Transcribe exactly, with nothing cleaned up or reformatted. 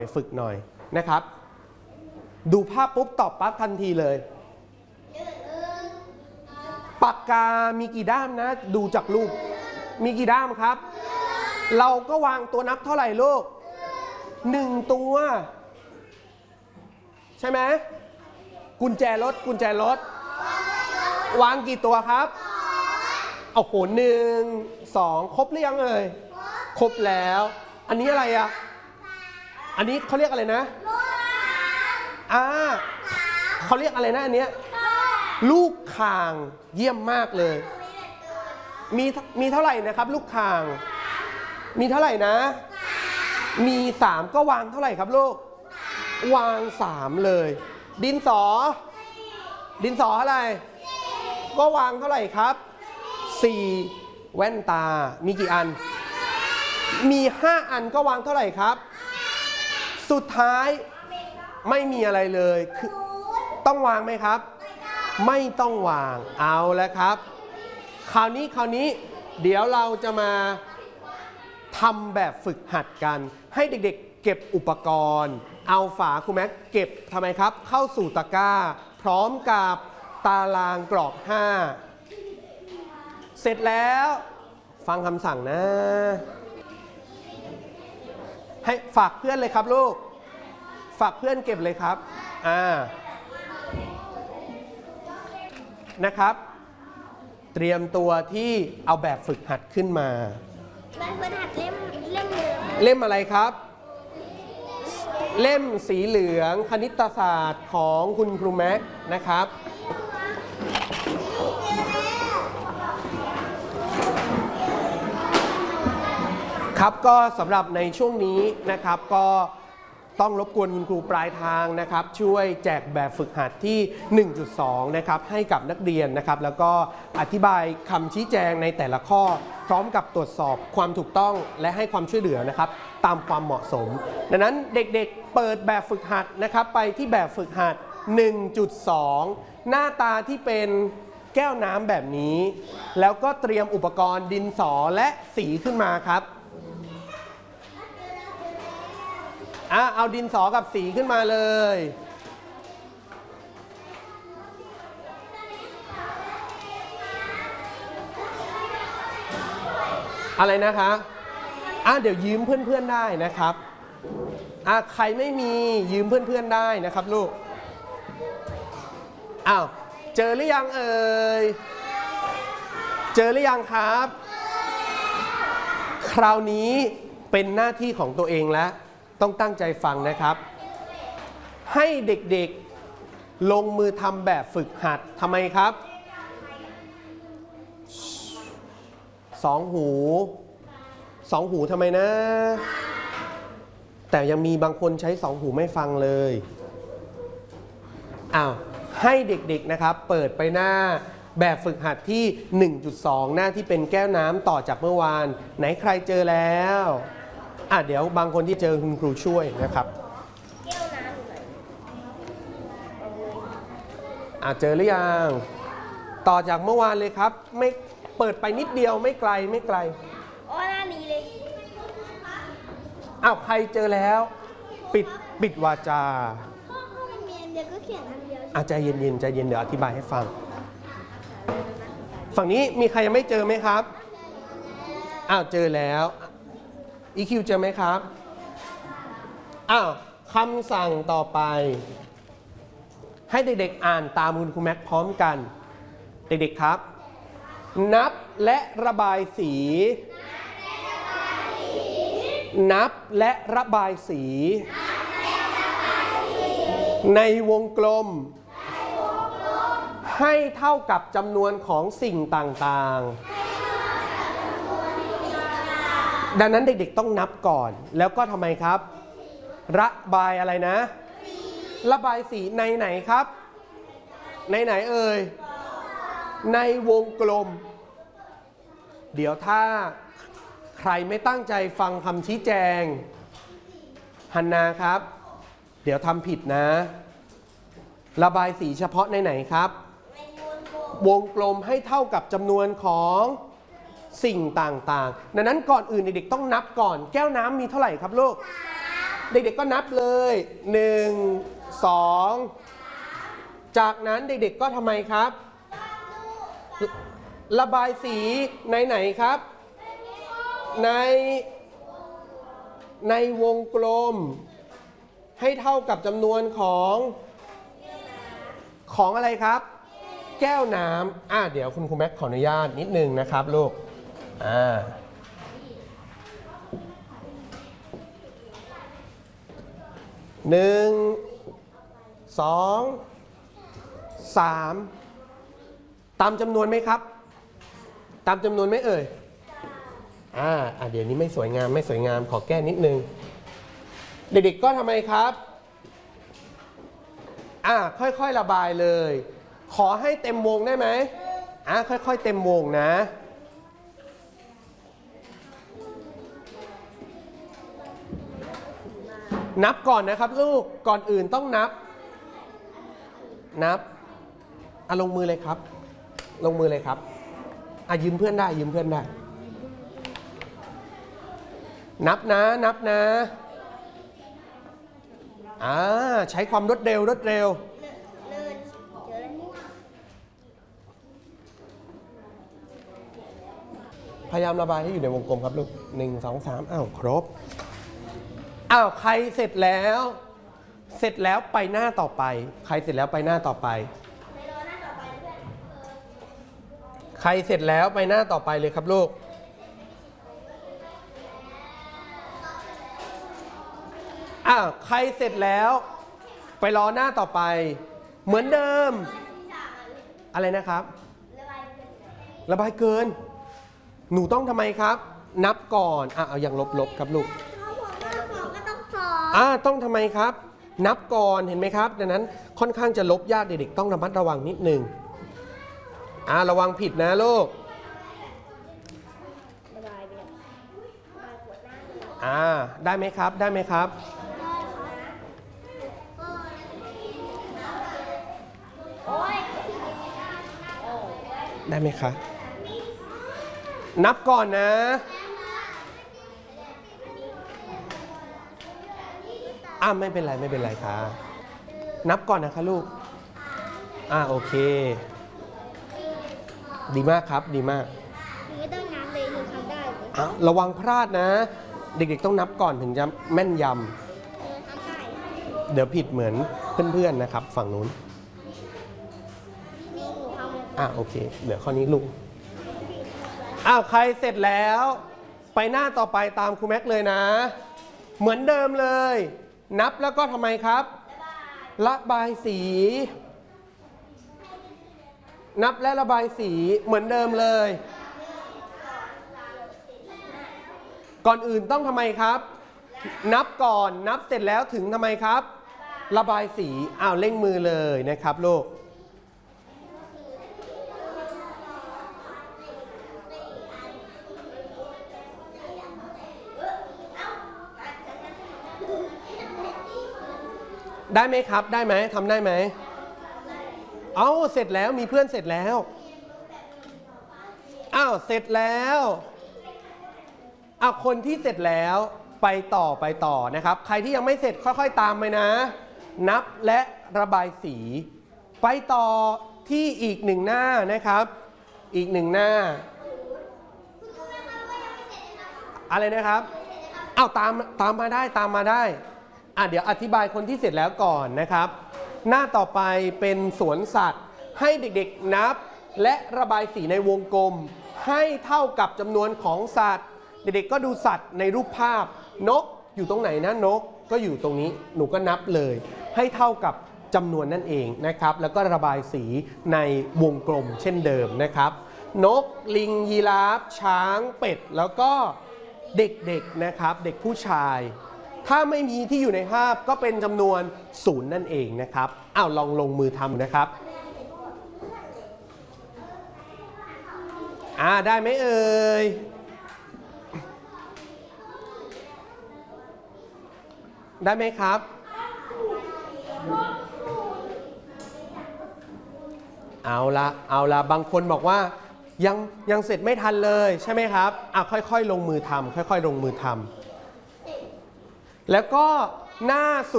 ฝึกหน่อยนะครับดูภาพปุ๊บตอบปั๊บทันทีเลยปากกามีกี่ด้ามนะดูจากรูปมีกี่ด้ามครับเราก็วางตัวนับเท่าไหร่ลูกหนึ่งตัวใช่ไหมกุญแจรถกุญแจรถวางกี่ตัวครับเอาโหหนึ่งสองครบหรือยังเอ่ยครบแล้วอันนี้อะไรอ่ะอันนี้เขาเรียกอะไรนะอ่าเขาเรียกอะไรนะอันเนี้ยลูกข่างเยี่ยมมากเลยมีมีเท่าไหร่นะครับลูกข่างมีเท่าไหร่นะมีสามก็วางเท่าไหร่ครับลูกวางสามเลยดินสอดินสออะไรก็วางเท่าไหร่ครับสี่แว่นตามีกี่อันมีห้าอันก็วางเท่าไหร่ครับสุดท้ายไม่มีอะไรเลยคือต้องวางไหมครับไม่ต้องวางเอาแล้วครับคราวนี้คราวนี้เดี๋ยวเราจะมาทำแบบฝึกหัดกันให้เด็กๆเก็บอุปกรณ์เอาฝาครูแม็กเก็บทำไมครับเข้าสู่ตะกร้าพร้อมกับตารางกรอบห้าเสร็จแล้วฟังคำสั่งนะให้ฝากเพื่อนเลยครับลูกฝากเพื่อนเก็บเลยครับอ่านะครับเตรียมตัวที่เอาแบบฝึกหัดขึ้นมาแบบฝึกหัดเล่มเล่มเหลืองเล่มอะไรครับเล่มสีเหลืองคณิตศาสตร์ของคุณครูแม็กนะครับครับก็สำหรับในช่วงนี้นะครับก็ต้องรบกวนคุณครูปลายทางนะครับช่วยแจกแบบฝึกหัดที่ หนึ่งจุดสอง นะครับให้กับนักเรียนนะครับแล้วก็อธิบายคำชี้แจงในแต่ละข้อพร้อมกับตรวจสอบความถูกต้องและให้ความช่วยเหลือนะครับตามความเหมาะสมดังนั้นเด็กๆเปิดแบบฝึกหัดนะครับไปที่แบบฝึกหัด หนึ่งจุดสอง หน้าตาที่เป็นแก้วน้ำแบบนี้แล้วก็เตรียมอุปกรณ์ดินสอและสีขึ้นมาครับอ่ะเอาดินสอกับสีขึ้นมาเลยอะไรนะคะอ่ะเดี๋ยวยืมเพื่อนๆได้นะครับอ่ะใครไม่มียืมเพื่อนๆได้นะครับลูกอ้าวเจอหรือยังเอ่ยเจอหรือยังครับคราวนี้เป็นหน้าที่ของตัวเองแล้วต้องตั้งใจฟังนะครับให้เด็กๆลงมือทำแบบฝึกหัดทำไมครับสองหูสองหูทำไมนะแต่ยังมีบางคนใช้สองหูไม่ฟังเลยอ้าวให้เด็กๆนะครับเปิดไปหน้าแบบฝึกหัดที่ หนึ่งจุดสอง หน้าที่เป็นแก้วน้ำต่อจากเมื่อวานไหนใครเจอแล้วอ่ะเดี๋ยวบางคนที่เจอคุณครูช่วยนะครับแก้วน้ำอยู่ไหนอ่ะเจอหรือยังต่อจากเมื่อวานเลยครับไม่เปิดไปนิดเดียวไม่ไกลไม่ไกลอ๋อหน้านี้เลยอ้าวใครเจอแล้วปิดปิดวาจาพ่อเขาเป็นเมียนเดียวก็เขียนอันเดียวอ่ะใจเย็นๆใจเย็นเดี๋ยวอธิบายให้ฟังฝั่งนี้มีใครยังไม่เจอไหมครับอ้าวเจอแล้วอีคิวเจอไหมครับอ้าวคำสั่งต่อไปให้เด็กๆอ่านตามคุณครูแม็กพร้อมกันเด็กๆครับนับและระบายสีนับและระบายสีในวงกลมให้เท่ากับจำนวนของสิ่งต่างๆดังนั้นเด็กๆต้องนับก่อนแล้วก็ทำไมครับระบายอะไรนะระบายสีในไหนครับในไหนเอ่ยในวงกลมเดี๋ยวถ้าใครไม่ตั้งใจฟังคำชี้แจงฮันนาครับเดี๋ยวทำผิดนะระบายสีเฉพาะในไหนครับวงกลมให้เท่ากับจำนวนของสิ่งต่างๆดังนั้นก่อนอื่นเด็กๆต้องนับก่อนแก้วน้ำมีเท่าไหร่ครับลูกเด็กๆก็นับเลยหนึ่ง สองจากนั้นเด็กๆก็ทำไมครับ ระบายสีในไหนครับ ในในวงกลมให้เท่ากับจำนวนของของอะไรครับ แก้วน้ำอ่ะเดี๋ยวคุณครูแม็กขออนุญาตนิดนึงนะครับลูกอ่าหนึ่งสองสามตามจำนวนไหมครับตามจำนวนไหมเอ่ยอ่าอ่ะเดี๋ยวนี้ไม่สวยงามไม่สวยงามขอแก้นิดนึงเด็กๆก็ทำไมครับอ่าค่อยๆระบายเลยขอให้เต็มวงได้ไหมอ่าค่อยๆเต็มวงนะนับก่อนนะครับลูกก่อนอื่นต้องนับนับอ่ะลงมือเลยครับลงมือเลยครับอ่ะยืมเพื่อนได้ยืมเพื่อนได้นับนะนับนะอ่าใช้ความรวดเร็วรวดเร็วพยายามระบายให้อยู่ในวงกลมครับลูกหนึ่งสองสามอ้าวครบอ้าวใครเสร็จแล้วเสร็จแล้วไปหน้าต่อไปใครเสร็จแล้วไปหน้าต่อไปใครเสร็จแล้วไปหน้าต่อไปเลยครับลูกอ้าวใครเสร็จแล้วไปรอหน้าต่อไปเหมือนเดิมอะไรนะครับระบายเกินหนูต้องทำไมครับนับก่อนอ่ะเอาอย่างลบๆครับลูกอ่าต้องทำไมครับนับก่อนเห็นไหมครับดังนั้นค่อนข้างจะลบยากเด็กๆต้องระมัดระวังนิดนึงอ่าระวังผิดนะลูกอ่าได้ไหมครับได้ไหมครับได้ไหมครับนับก่อนนะอ่าไม่เป็นไรไม่เป็นไรค่ะนับก่อนนะคะลูกอ่าโอเคดีมากครับดีมากไม่ต้องนับเลยหนูทำได้อ่ะระวังพลาดนะเด็กๆต้องนับก่อนถึงจะแม่นยำเดี๋ยวผิดเหมือนเพื่อนๆนะครับฝั่งนู้นอ่ะโอเคเดี๋ยวข้อนี้ลูกอ้าวใครเสร็จแล้วไปหน้าต่อไปตามครูแม็กเลยนะเหมือนเดิมเลยนับแล้วก็ทำไมครับระบายสีนับและระบายสีเหมือนเดิมเลยก่อนอื่นต้องทำไมครับนับก่อนนับเสร็จแล้วถึงทำไมครับระบายสีอ้าวเร่งมือเลยนะครับลูกได้ไหมครับได้ไหมทำได้ไหมเอาเสร็จแล้วมีเพื่อนเสร็จแล้วอ้าวเสร็จแล้วอ้าวคนที่เสร็จแล้วไปต่อไปต่อนะครับใครที่ยังไม่เสร็จค่อยๆตามไปนะนับและระบายสีไปต่อที่อีกหนึ่งหน้านะครับอีกหนึ่งหน้าอะไรนะครับอ้าวตามตามมาได้ตามมาได้อ่ะเดี๋ยวอธิบายคนที่เสร็จแล้วก่อนนะครับหน้าต่อไปเป็นสวนสัตว์ให้เด็กๆนับและระบายสีในวงกลมให้เท่ากับจำนวนของสัตว์เด็กๆก็ดูสัตว์ในรูปภาพนกอยู่ตรงไหนนะนกก็อยู่ตรงนี้หนูก็นับเลยให้เท่ากับจำนวนนั่นเองนะครับแล้วก็ระบายสีในวงกลมเช่นเดิมนะครับนกลิงยีราฟช้างเป็ดแล้วก็เด็กๆนะครับเด็กผู้ชายถ้าไม่มีที่อยู่ในภาพก็เป็นจำนวนศูนย์นั่นเองนะครับอ้าวลองลงมือทำนะครับอ่าได้ไหมเอ่ยได้ไหมครับเอาละเอาละบางคนบอกว่ายังยังเสร็จไม่ทันเลยใช่ไหมครับอ่ะค่อยๆลงมือทำค่อยๆลงมือทำแล้วก็หน้าสุด